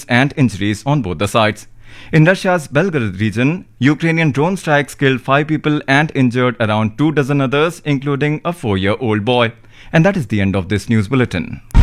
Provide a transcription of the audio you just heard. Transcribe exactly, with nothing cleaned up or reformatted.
civilians and injuries on both the sides. In Russia's Belgorod region, Ukrainian drone strikes killed five people and injured around two dozen others, including a four-year-old boy. And that is the end of this news bulletin.